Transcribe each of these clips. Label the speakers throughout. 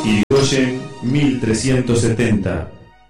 Speaker 1: Irigoyen 1370.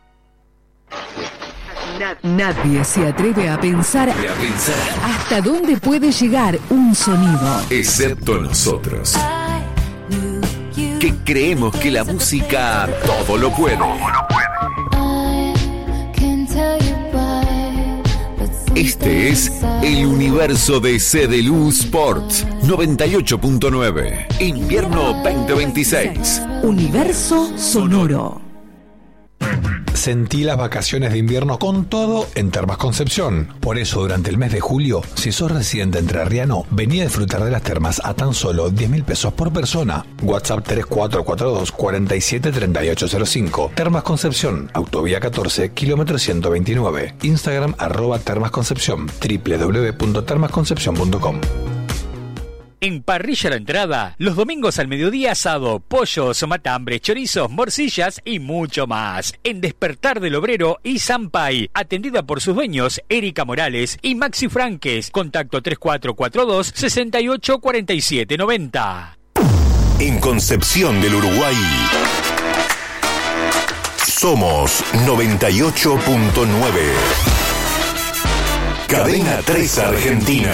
Speaker 2: Nadie se atreve a pensar hasta dónde puede llegar un sonido,
Speaker 3: excepto nosotros, que creemos que la música todo lo puede. Este es el universo de CDLU Sports 98.9, invierno 2026.
Speaker 2: Universo sonoro.
Speaker 4: Sentí las vacaciones de invierno con todo en Termas Concepción. Por eso, durante el mes de julio, si sos residente entrerriano, vení a disfrutar de las termas a tan solo 10.000 pesos por persona. WhatsApp 3442 47 3805. Termas Concepción, Autovía 14, kilómetro 129. Instagram @Termas Concepción, www.termasconcepcion.com.
Speaker 5: En Parrilla La Entrada, los domingos al mediodía asado, pollos, matambres, chorizos, morcillas y mucho más. En Despertar del Obrero y Sampay, atendida por sus dueños Erika Morales y Maxi Franques. Contacto 3442 68 47 90.
Speaker 6: En Concepción del Uruguay somos 98.9. Cadena 3 Argentina.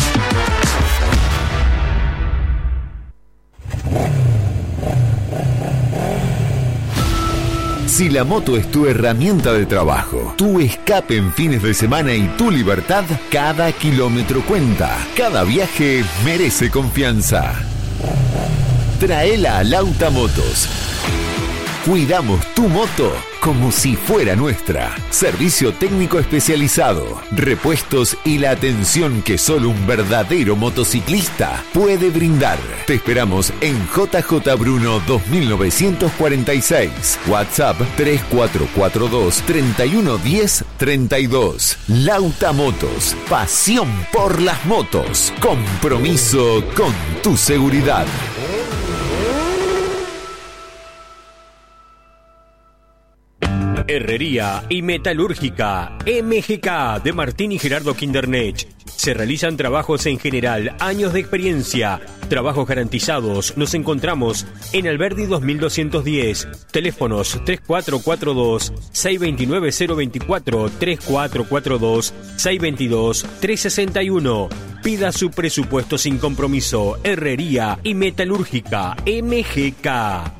Speaker 3: Si la moto es tu herramienta de trabajo, tu escape en fines de semana y tu libertad, cada kilómetro cuenta. Cada viaje merece confianza. Traela a Lauta Motos. Cuidamos tu moto como si fuera nuestra. Servicio técnico especializado, repuestos y la atención que solo un verdadero motociclista puede brindar. Te esperamos en JJ Bruno 2946. WhatsApp 3442 3110 32. Lauta Motos. Pasión por las motos. Compromiso con tu seguridad.
Speaker 7: Herrería y Metalúrgica MGK de Martín y Gerardo Kindernech. Se realizan trabajos en general, años de experiencia, trabajos garantizados. Nos encontramos en Alberdi 2210. Teléfonos 3442 629 024 3442 622 361. Pida su presupuesto sin compromiso. Herrería y Metalúrgica MGK.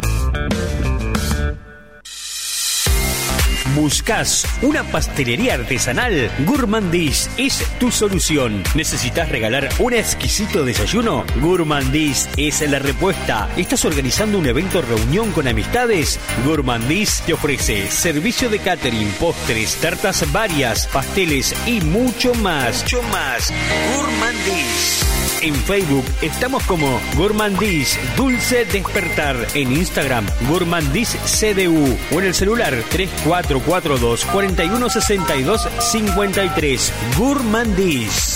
Speaker 7: ¿Buscas una pastelería artesanal? Gourmandis es tu solución. ¿Necesitas regalar un exquisito desayuno? Gourmandis es la respuesta. ¿Estás organizando un evento reunión con amistades? Gourmandis te ofrece servicio de catering, postres, tartas varias, pasteles y mucho más. Gourmandis. En Facebook estamos como Gourmandis Dulce Despertar. En Instagram, Gourmandis CDU. O en el celular 3442 4162 53. Gourmandis.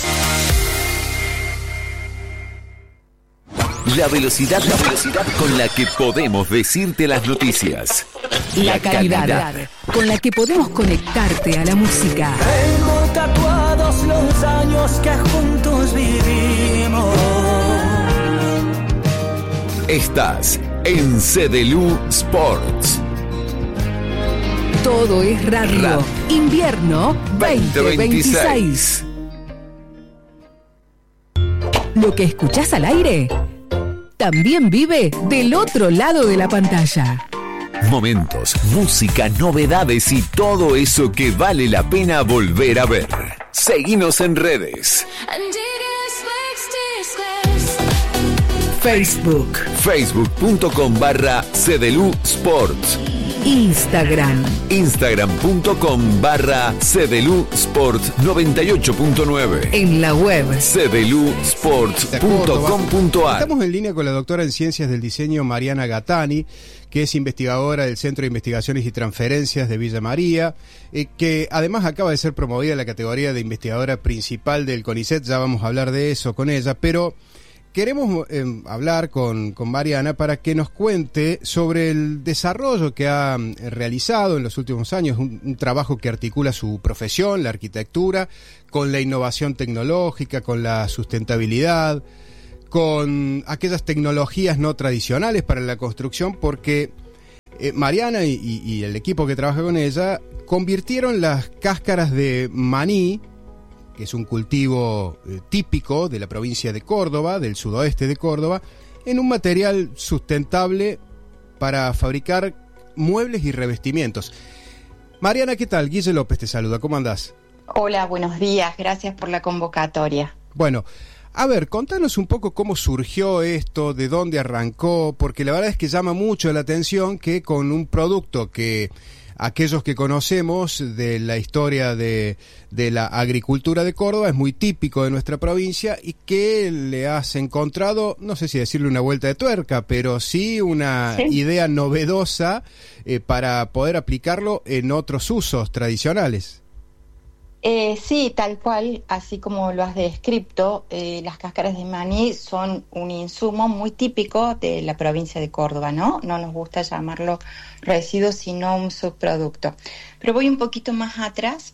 Speaker 3: La velocidad con la que podemos decirte las noticias.
Speaker 2: La calidad con la que podemos conectarte a la música.
Speaker 8: Tengo tatuados los años que juntos vivimos.
Speaker 3: Estás en CDLU Sports.
Speaker 2: Todo es radio. Invierno 2026. Lo que escuchás al aire también vive del otro lado de la pantalla.
Speaker 3: Momentos, música, novedades y todo eso que vale la pena volver a ver. Seguinos en redes.
Speaker 2: Facebook.
Speaker 3: Facebook.com/CDLU Sports. Instagram.com/CDLU Sports 98.9.
Speaker 2: En la web
Speaker 3: cdlusports.com.ar.
Speaker 9: Estamos en línea con la doctora en Ciencias del Diseño Mariana Gattani, que es investigadora del Centro de Investigaciones y Transferencias de Villa María, que además acaba de ser promovida a la categoría de investigadora principal del CONICET. Ya vamos a hablar de eso con ella, pero queremos hablar con Mariana para que nos cuente sobre el desarrollo que ha realizado en los últimos años, un trabajo que articula su profesión, la arquitectura, con la innovación tecnológica, con la sustentabilidad, con aquellas tecnologías no tradicionales para la construcción, porque Mariana y el equipo que trabaja con ella convirtieron las cáscaras de maní, que es un cultivo típico de la provincia de Córdoba, del sudoeste de Córdoba, en un material sustentable para fabricar muebles y revestimientos. Mariana, ¿qué tal? Guille López te saluda, ¿cómo andás?
Speaker 10: Hola, buenos días, gracias por la convocatoria.
Speaker 9: Bueno, a ver, contanos un poco cómo surgió esto, de dónde arrancó, porque la verdad es que llama mucho la atención que con un producto que aquellos que conocemos de la historia de la agricultura de Córdoba es muy típico de nuestra provincia y que le has encontrado, no sé si decirle una vuelta de tuerca, pero sí una idea novedosa para poder aplicarlo en otros usos tradicionales.
Speaker 10: Sí, tal cual, así como lo has descrito, las cáscaras de maní son un insumo muy típico de la provincia de Córdoba, ¿no? No nos gusta llamarlo residuo, sino un subproducto. Pero voy un poquito más atrás.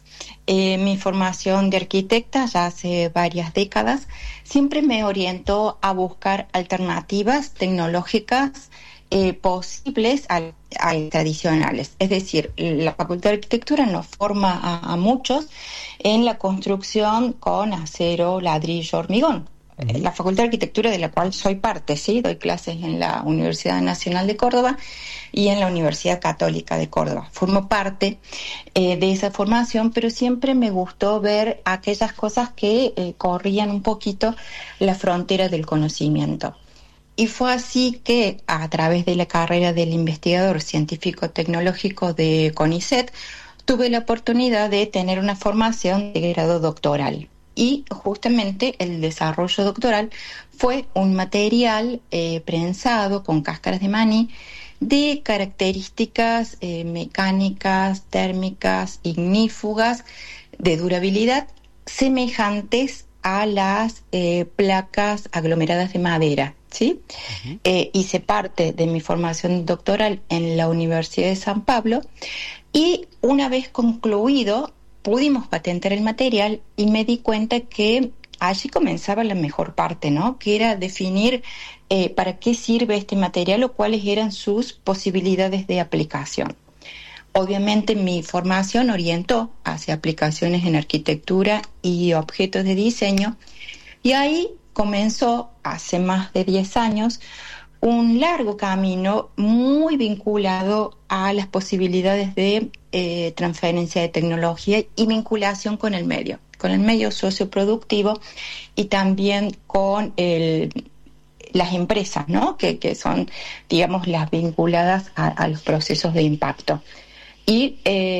Speaker 10: Mi formación de arquitecta, ya hace varias décadas, siempre me orientó a buscar alternativas tecnológicas posibles a tradicionales. Es decir, la Facultad de Arquitectura nos forma a muchos en la construcción con acero, ladrillo, hormigón. La Facultad de Arquitectura de la cual soy parte, ¿sí? Doy clases en la Universidad Nacional de Córdoba y en la Universidad Católica de Córdoba. Formo parte de esa formación, pero siempre me gustó ver aquellas cosas que corrían un poquito la frontera del conocimiento. Y fue así que, a través de la carrera del investigador científico-tecnológico de CONICET, tuve la oportunidad de tener una formación de grado doctoral. Y justamente el desarrollo doctoral fue un material prensado con cáscaras de maní de características mecánicas, térmicas, ignífugas, de durabilidad, semejantes a las placas aglomeradas de madera, ¿sí? Hice parte de mi formación doctoral en la Universidad de San Pablo y una vez concluido pudimos patentar el material y me di cuenta que allí comenzaba la mejor parte, ¿no? Que era definir para qué sirve este material o cuáles eran sus posibilidades de aplicación. Obviamente mi formación orientó hacia aplicaciones en arquitectura y objetos de diseño y ahí comenzó, hace más de 10 años, un largo camino muy vinculado a las posibilidades de transferencia de tecnología y vinculación con el medio socioproductivo y también con las empresas, ¿no? Que son, digamos, las vinculadas a los procesos de impacto. Y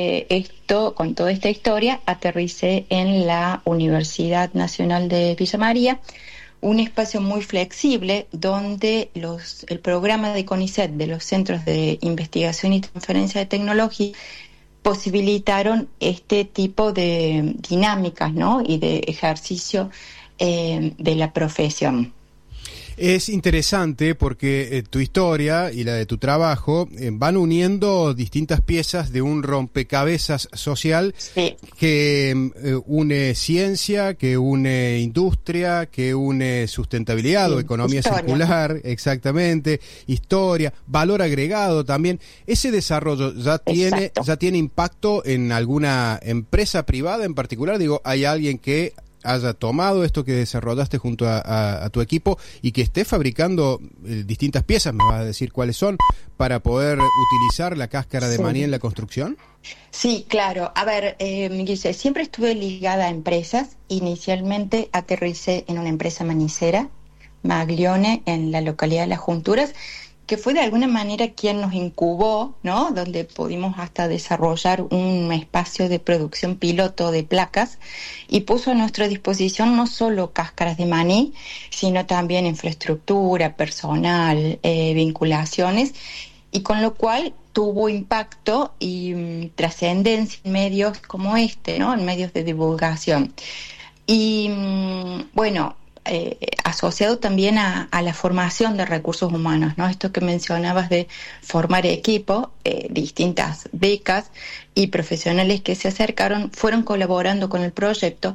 Speaker 10: con toda esta historia, aterricé en la Universidad Nacional de Villa María, un espacio muy flexible donde el programa de CONICET, de los Centros de Investigación y Transferencia de Tecnología, posibilitaron este tipo de dinámicas, ¿no? Y de ejercicio de la profesión.
Speaker 9: Es interesante porque tu historia y la de tu trabajo van uniendo distintas piezas de un rompecabezas social que une ciencia, que une industria, que une sustentabilidad o economía circular, exactamente, historia, valor agregado también. ¿Ese desarrollo ya tiene impacto en alguna empresa privada en particular? Digo, ¿hay alguien que haya tomado esto que desarrollaste junto a tu equipo y que esté fabricando distintas piezas, me vas a decir cuáles son, para poder utilizar la cáscara de maní en la construcción?
Speaker 10: Sí, claro. A ver, Guille, siempre estuve ligada a empresas. Inicialmente aterricé en una empresa manicera, Maglione, en la localidad de Las Junturas, que fue de alguna manera quien nos incubó, ¿no? Donde pudimos hasta desarrollar un espacio de producción piloto de placas y puso a nuestra disposición no solo cáscaras de maní, sino también infraestructura, personal, vinculaciones, y con lo cual tuvo impacto y trascendencia en medios como este, ¿no? En medios de divulgación. Y bueno, asociado también a la formación de recursos humanos, ¿no? Esto que mencionabas de formar equipo, distintas becas y profesionales que se acercaron fueron colaborando con el proyecto,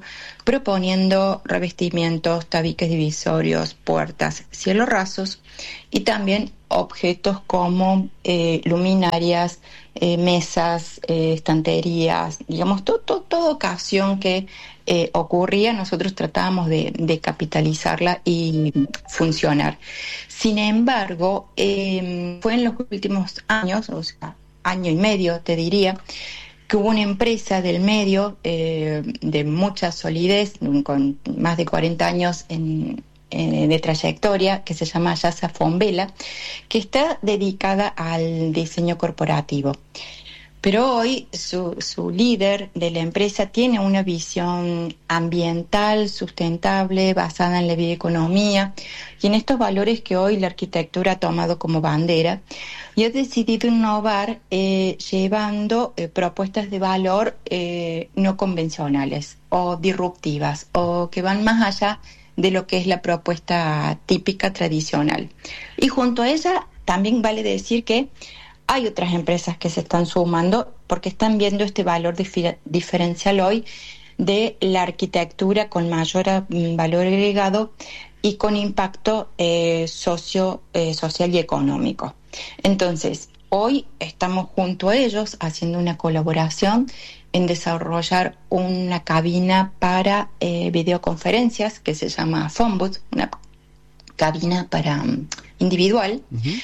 Speaker 10: proponiendo revestimientos, tabiques divisorios, puertas, cielos rasos y también objetos como luminarias, mesas, estanterías, digamos, toda ocasión que ocurría, nosotros tratábamos de capitalizarla y funcionar. Sin embargo, fue en los últimos años, o sea, año y medio te diría, que hubo una empresa del medio de mucha solidez, con más de 40 años de trayectoria, que se llama Yasa Fombela, que está dedicada al diseño corporativo. Pero hoy su líder de la empresa tiene una visión ambiental, sustentable, basada en la bioeconomía y en estos valores que hoy la arquitectura ha tomado como bandera, y ha decidido innovar llevando propuestas de valor no convencionales o disruptivas, o que van más allá de lo que es la propuesta típica tradicional. Y junto a ella también vale decir que hay otras empresas que se están sumando porque están viendo este valor diferencial hoy de la arquitectura con mayor valor agregado y con impacto social y económico. Entonces, hoy estamos junto a ellos haciendo una colaboración en desarrollar una cabina para videoconferencias que se llama Phonebooth, una cabina para individual,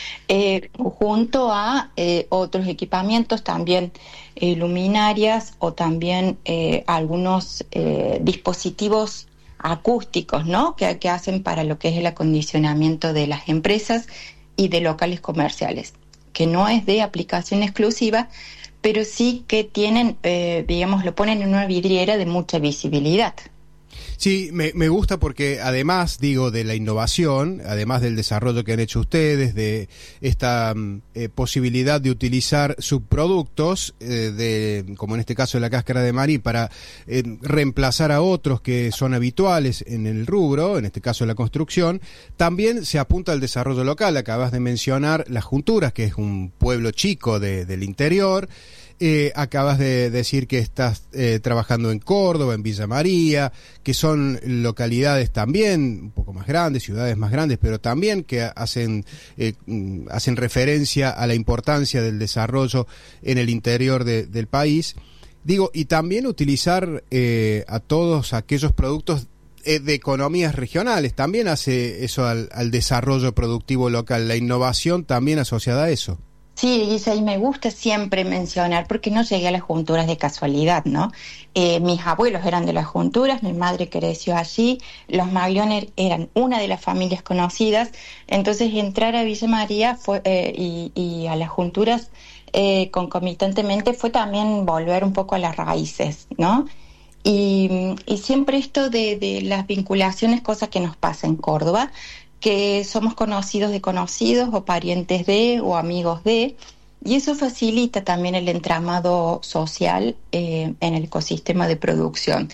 Speaker 10: junto a otros equipamientos, también luminarias o también algunos dispositivos acústicos, ¿no? que hacen para lo que es el acondicionamiento de las empresas y de locales comerciales, que no es de aplicación exclusiva, pero sí que tienen, lo ponen en una vidriera de mucha visibilidad.
Speaker 9: Sí, me gusta porque además, de la innovación, además del desarrollo que han hecho ustedes, de esta posibilidad de utilizar subproductos, como en este caso de la cáscara de maní, para reemplazar a otros que son habituales en el rubro, en este caso la construcción, también se apunta al desarrollo local. Acabas de mencionar Las Junturas, que es un pueblo chico del interior. Acabas de decir que estás trabajando en Córdoba, en Villa María, que son localidades también un poco más grandes, ciudades más grandes, pero también que hacen referencia a la importancia del desarrollo en el interior del país. Y también utilizar a todos aquellos productos de economías regionales, también hace eso al desarrollo productivo local, la innovación también asociada a eso.
Speaker 10: Sí, Guisa, y me gusta siempre mencionar, porque no llegué a Las Junturas de casualidad, ¿no? Mis abuelos eran de Las Junturas, mi madre creció allí, los Magliones eran una de las familias conocidas, entonces entrar a Villa María y a Las Junturas concomitantemente fue también volver un poco a las raíces, ¿no? Y siempre esto de las vinculaciones, cosa que nos pasa en Córdoba, que somos conocidos de conocidos o parientes de o amigos de, y eso facilita también el entramado social en el ecosistema de producción.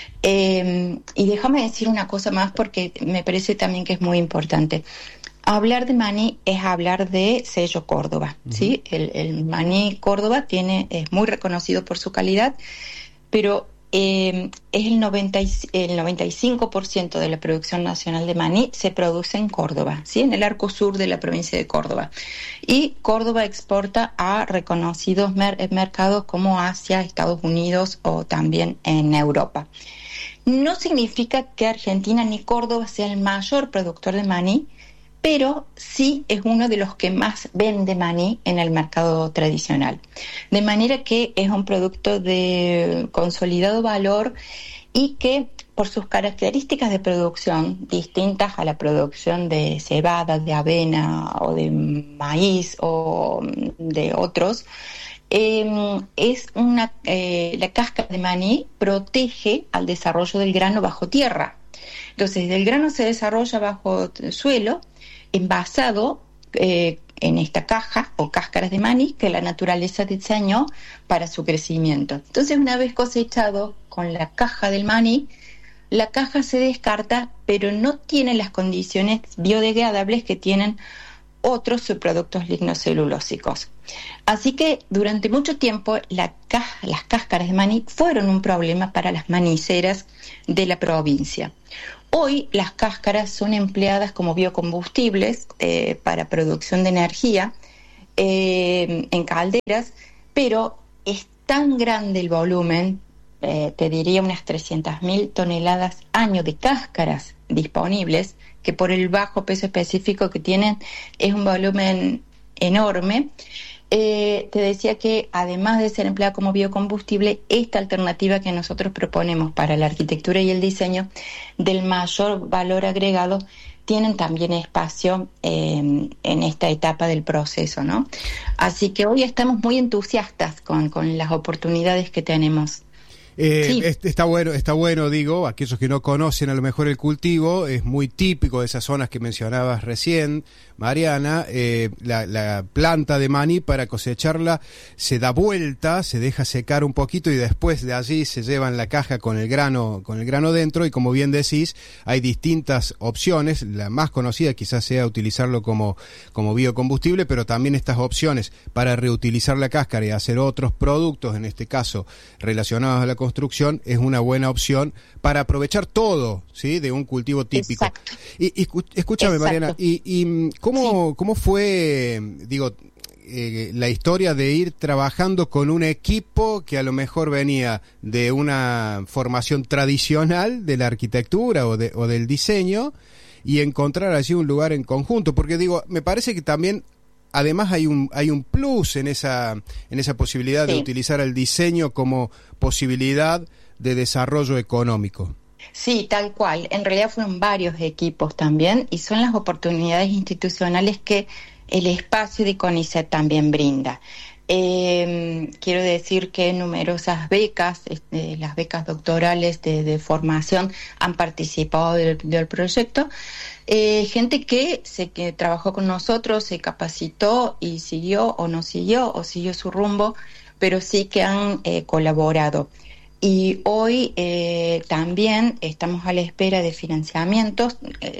Speaker 10: Y déjame decir una cosa más porque me parece también que es muy importante. Hablar de maní es hablar de sello Córdoba, ¿sí? El maní Córdoba es muy reconocido por su calidad, pero es el 95% de la producción nacional de maní se produce en Córdoba, ¿sí? En el arco sur de la provincia de Córdoba. Y Córdoba exporta a reconocidos mercados como Asia, Estados Unidos o también en Europa. No significa que Argentina ni Córdoba sea el mayor productor de maní, pero sí es uno de los que más vende maní en el mercado tradicional. De manera que es un producto de consolidado valor y que por sus características de producción distintas a la producción de cebada, de avena o de maíz o de otros, la cáscara de maní protege al desarrollo del grano bajo tierra. Entonces, el grano se desarrolla bajo suelo, envasado en esta caja o cáscaras de maní que la naturaleza diseñó para su crecimiento. Entonces, una vez cosechado con la caja del maní, la caja se descarta, pero no tiene las condiciones biodegradables que tienen otros subproductos lignocelulósicos. Así que durante mucho tiempo las cáscaras de maní fueron un problema para las maniceras de la provincia. Hoy las cáscaras son empleadas como biocombustibles para producción de energía en calderas, pero es tan grande el volumen, te diría unas 300.000 toneladas año de cáscaras disponibles, que por el bajo peso específico que tienen es un volumen enorme. Te decía que además de ser empleada como biocombustible, esta alternativa que nosotros proponemos para la arquitectura y el diseño del mayor valor agregado tienen también espacio en esta etapa del proceso, ¿no? Así que hoy estamos muy entusiastas con las oportunidades que tenemos. Sí.
Speaker 9: Está bueno, digo, aquellos que no conocen a lo mejor el cultivo, es muy típico de esas zonas que mencionabas recién, Mariana. La planta de maní, para cosecharla se da vuelta, se deja secar un poquito y después de allí se llevan la caja con el grano dentro, y como bien decís, hay distintas opciones. La más conocida quizás sea utilizarlo como biocombustible, pero también estas opciones para reutilizar la cáscara y hacer otros productos, en este caso relacionados a la construcción, es una buena opción para aprovechar todo, ¿sí?, de un cultivo típico.
Speaker 10: Exacto.
Speaker 9: Y escúchame,
Speaker 10: Exacto.
Speaker 9: Mariana, y ¿cómo fue, la historia de ir trabajando con un equipo que a lo mejor venía de una formación tradicional de la arquitectura o del diseño, y encontrar allí un lugar en conjunto? Porque me parece que también además hay un plus en esa posibilidad de utilizar el diseño como posibilidad de desarrollo económico.
Speaker 10: Sí, tal cual. En realidad fueron varios equipos también, y son las oportunidades institucionales que el espacio de CONICET también brinda. Quiero decir que numerosas becas, las becas doctorales de formación, han participado del proyecto. Gente que trabajó con nosotros, se capacitó y siguió o no siguió, o siguió su rumbo, pero sí que han colaborado. Y hoy también estamos a la espera de financiamientos.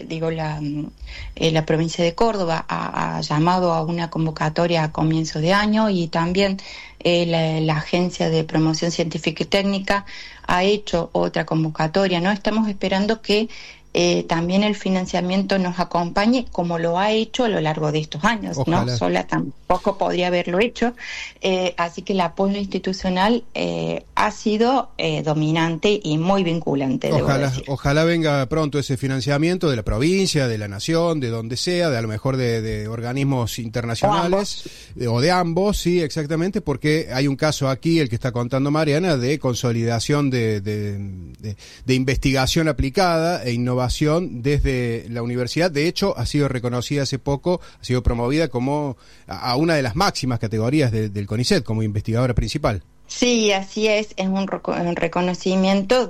Speaker 10: La provincia de Córdoba ha llamado a una convocatoria a comienzo de año, y también la Agencia de Promoción Científica y Técnica ha hecho otra convocatoria, ¿no? Estamos esperando que también el financiamiento nos acompañe, como lo ha hecho a lo largo de estos años. Ojalá. ¿No? Sola tampoco podría haberlo hecho. Así que el apoyo institucional ha sido dominante y muy vinculante.
Speaker 9: Ojalá venga pronto ese financiamiento de la provincia, de la nación, de donde sea, de a lo mejor de organismos internacionales, o de ambos, sí, exactamente, porque hay un caso aquí, el que está contando Mariana, de consolidación de investigación aplicada e innovación desde la universidad. De hecho, ha sido reconocida hace poco, ha sido promovida como a una de las máximas categorías del CONICET, como investigadora principal.
Speaker 10: Sí, así es un reconocimiento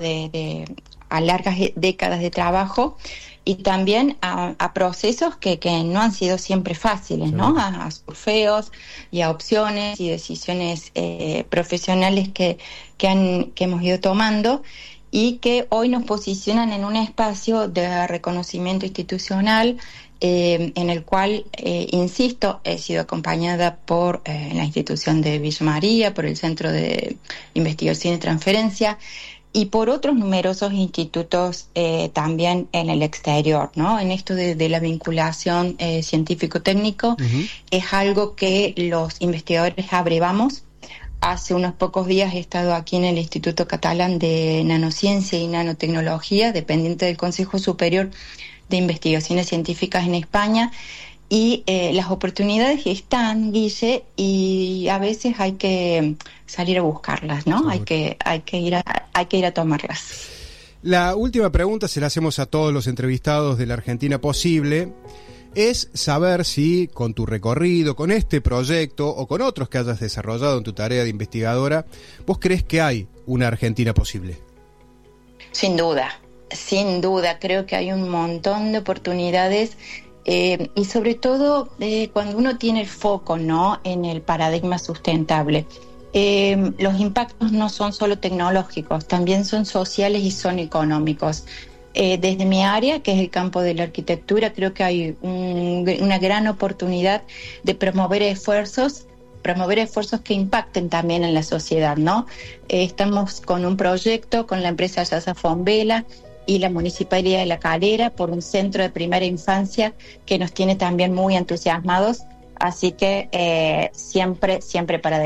Speaker 10: a largas décadas de trabajo, y también a procesos que no han sido siempre fáciles, ¿no? A surfeos y a opciones y decisiones profesionales que hemos ido tomando, y que hoy nos posicionan en un espacio de reconocimiento institucional, en el cual, insisto, he sido acompañada por la institución de Villa María, por el Centro de Investigación y Transferencia, y por otros numerosos institutos también en el exterior, ¿no? En esto de la vinculación científico-técnico, es algo que los investigadores abrevamos. Hace unos pocos días he estado aquí en el Instituto Catalán de Nanociencia y Nanotecnología, dependiente del Consejo Superior de Investigaciones Científicas en España, y las oportunidades están, Guille, y a veces hay que salir a buscarlas, ¿no? Hay que ir a tomarlas.
Speaker 9: La última pregunta se la hacemos a todos los entrevistados de la Argentina Posible. Es saber si con tu recorrido, con este proyecto o con otros que hayas desarrollado en tu tarea de investigadora, vos crees que hay una Argentina posible.
Speaker 10: Sin duda, creo que hay un montón de oportunidades, y sobre todo cuando uno tiene el foco, ¿no?, en el paradigma sustentable. Los impactos no son solo tecnológicos, también son sociales y son económicos. Desde mi área, que es el campo de la arquitectura, creo que hay una gran oportunidad de promover esfuerzos que impacten también en la sociedad, ¿no? Estamos con un proyecto con la empresa Yasa Fombela y la Municipalidad de La Calera por un centro de primera infancia que nos tiene también muy entusiasmados, así que siempre para adelante.